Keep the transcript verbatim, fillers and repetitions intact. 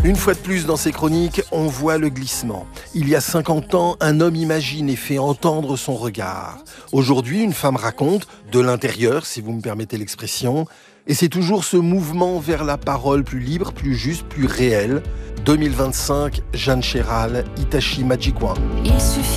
Une fois de plus dans ces chroniques, on voit le glissement. Il y a cinquante ans, un homme imagine et fait entendre son regard. Aujourd'hui, une femme raconte, de l'intérieur, si vous me permettez l'expression, et c'est toujours ce mouvement vers la parole plus libre, plus juste, plus réelle. deux mille vingt-cinq, Jeanne Chéral, Itachi Magic One. Il suffit